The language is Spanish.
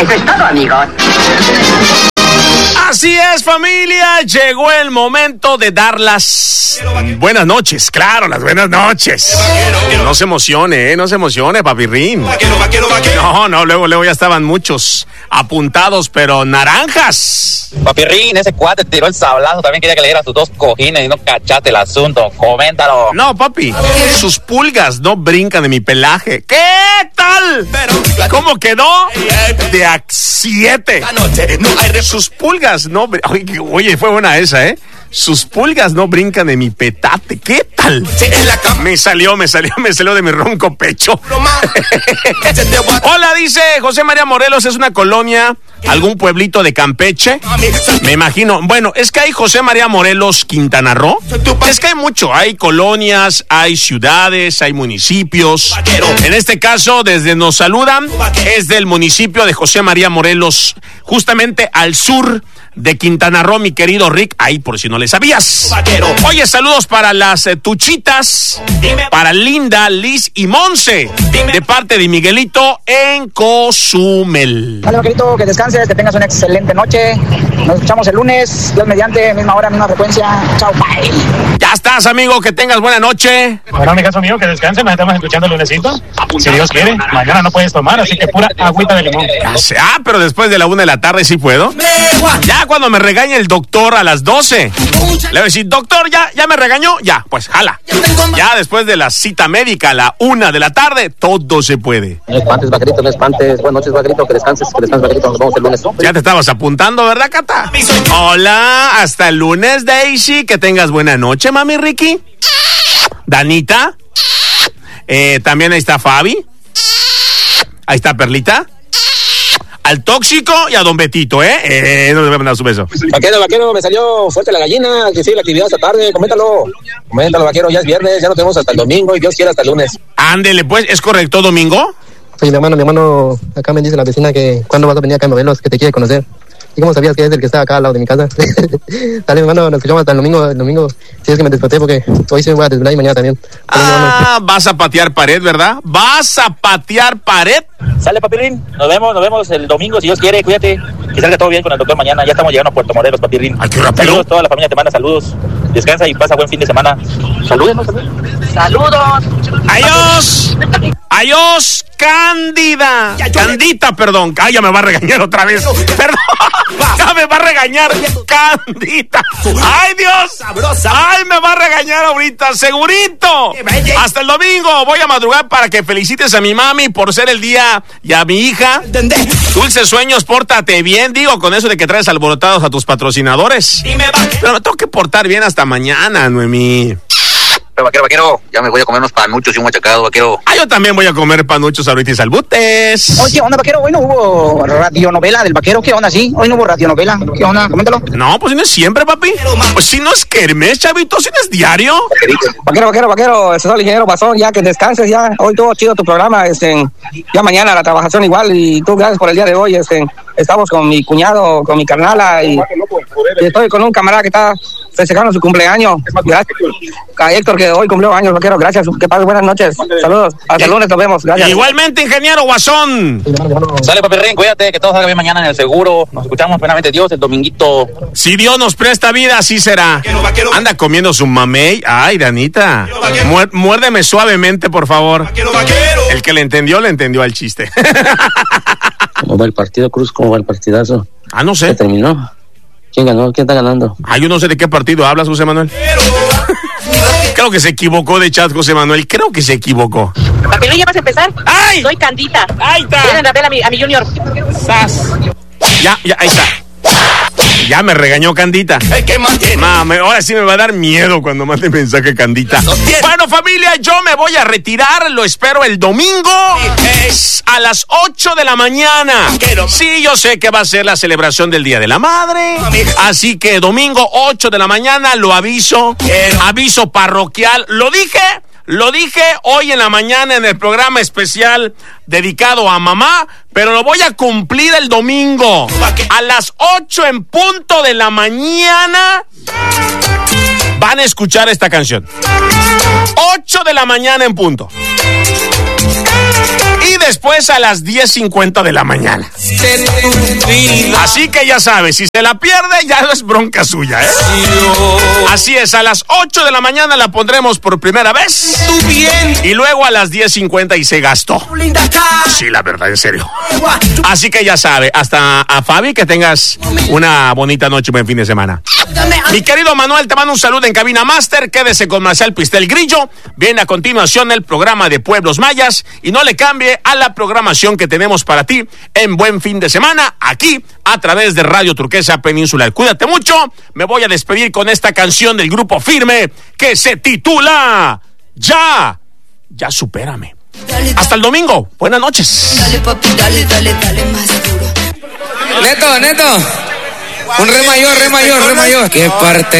Eso es todo, amigos. Así es, familia, llegó el momento de dar las buenas noches, claro, las buenas noches. No se emocione, papirrín. No, luego ya estaban muchos apuntados, pero naranjas. Papirrín, ese cuate tiró el sablazo, también quería que le dieras tus 2 cojines y no cachaste el asunto, coméntalo. No, papi, sus pulgas no brincan de mi pelaje. ¿Qué tal? ¿Cómo quedó? De a 7. Sus pulgas no... Oye, fue buena esa, ¿eh? Sus pulgas no brincan de mi petate. ¿Qué tal? Me salió de mi ronco pecho. Hola, dice José María Morelos, es una colonia, algún pueblito de Campeche. Me imagino. Bueno, es que hay José María Morelos, Quintana Roo. Es que hay mucho. Hay colonias, hay ciudades, hay municipios. En este caso, desde nos saludan, es del municipio de José María Morelos, justamente al sur de Quintana Roo, mi querido Rick, ahí por si no le sabías. Oye, saludos para las Tuchitas, para Linda, Liz y Monse, de parte de Miguelito en Cozumel. Dale, vaquerito, que descanses, que tengas una excelente noche. Nos escuchamos el lunes, Dios mediante, misma hora, misma frecuencia. Chao, bye. Ya estás, amigo, que tengas buena noche. Bueno, mi caso mío, que descansen, nos estamos escuchando el lunesito. Si Dios quiere, mañana no puedes tomar, así que pura agüita de limón. Pero después de la 1 de la tarde sí puedo. Ya cuando me regañe el doctor a las 12, le voy a decir, doctor, ya me regañó, ya, pues jala. Ya después de la cita médica a la 1 de la tarde, todo se puede. No espantes, vaquerito, no espantes. Buenas noches, vaquerito, que descanses, vaquerito, nos vemos el lunes. Ya te estabas apuntando, ¿verdad, Cata? Hola, hasta el lunes, Daisy, que tengas buena noche, mami Ricky. Danita, también ahí está Fabi, ahí está Perlita. Al tóxico y a don Betito, no le voy a mandar su beso. Vaquero, me salió fuerte la gallina, que sigue la actividad esta tarde, coméntalo, vaquero, ya es viernes, ya no tenemos hasta el domingo y Dios quiera hasta el lunes. Ándele, pues, ¿es correcto, domingo? Oye, mi hermano, acá me dice la vecina que cuándo vas a venir acá en Morelos, que te quiere conocer. ¿Y cómo sabías que es el que está acá al lado de mi casa? Dale, mi hermano, nos escuchamos hasta el domingo. Si es que me desperté, porque hoy sí me voy a desvelar y mañana también. Vas a patear pared, ¿verdad? ¿Vas a patear pared? Sale, Papirrín, nos vemos el domingo, si Dios quiere, cuídate, que salga todo bien con el doctor mañana, ya estamos llegando a Puerto Morelos, Papirrín. Ay, qué rápido. Saludos, toda la familia te manda saludos, descansa y pasa buen fin de semana. Salúdenos. ¡Saludos! ¡Adiós, Cándida! Candita, perdón. Ay, ya me va a regañar otra vez. Perdón. Ya me va a regañar Candita. ¡Ay, Dios! ¡Ay, me va a regañar ahorita! ¡Segurito! Hasta el domingo voy a madrugar para que felicites a mi mami por ser el día y a mi hija. Dulces sueños, pórtate bien. Digo, con eso de que traes alborotados a tus patrocinadores. Pero me tengo que portar bien hasta mañana, Noemí. Vaquero, ya me voy a comer unos panuchos y un machacado, vaquero. Yo también voy a comer panuchos ahorita y salbutes. Oye, ¿qué onda, vaquero? Hoy no hubo radionovela del vaquero, ¿qué onda? Sí, hoy no hubo radionovela, ¿qué onda? Coméntalo. No, pues si no es siempre, papi. Pues si no es kermés, chavito, si no es diario. Vaquero, soy el ingeniero Basón, ya que descanses, ya. Hoy todo chido tu programa, ya mañana la trabajación igual, y tú gracias por el día de hoy, estamos con mi cuñado, con mi carnala, y estoy con un camarada que está festejando su cumpleaños. Gracias a Héctor, que hoy cumplió años, vaquero, gracias, que pases buenas noches, saludos, hasta el lunes nos vemos, gracias. Igualmente, ingeniero Guasón. Sale, Papirrín, cuídate, que todo salga bien mañana en el seguro, nos escuchamos plenamente Dios el dominguito. Si Dios nos presta vida, así será. Anda comiendo su mamey. Ay, Danita, muérdeme suavemente, por favor. El que le entendió al chiste. ¿Cómo va el partido, Cruz? ¿Cómo va el partidazo? No sé. ¿Ya terminó? ¿Quién ganó? ¿Quién está ganando? Yo no sé de qué partido hablas, José Manuel. Creo que se equivocó de chat, José Manuel. Creo que se equivocó. Papirrín, ¿ya vas a empezar? ¡Ay! Soy Candita. ¡Ahí está! Vienen a ver a mi Junior. ¡Sas! Ya, ahí está. Ya me regañó Candita. Mame, ahora sí me va a dar miedo cuando mande mensaje Candita. Bueno, familia, yo me voy a retirar. Lo espero el domingo a las 8 de la mañana. Sí, yo sé que va a ser la celebración del Día de la Madre. Así que domingo 8 de la mañana, lo aviso. Aviso parroquial. Lo dije hoy en la mañana en el programa especial dedicado a mamá, pero lo voy a cumplir el domingo. A las 8 en punto de la mañana van a escuchar esta canción. 8 de la mañana en punto. y después a las 10:50 de la mañana. Así que ya sabes, si se la pierde, ya no es bronca suya, ¿eh? Así es, a las 8 de la mañana la pondremos por primera vez y luego a las 10:50 y se gastó. Sí, la verdad, en serio. Así que ya sabe, hasta a Fabi, que tengas una bonita noche, buen fin de semana. Mi querido Manuel, te mando un saludo en Cabina Master. Quédese con Marcial Pistel Grillo. Viene a continuación el programa de Pueblos Mayas y no le cambie a la programación que tenemos para ti en Buen Fin de Semana, aquí a través de Radio Turquesa Peninsular. Cuídate mucho. Me voy a despedir con esta canción del Grupo Firme que se titula Ya supérame. Hasta el domingo. Buenas noches. Dale, papi, dale más duro. Neto. Un re mayor. ¿Qué parte?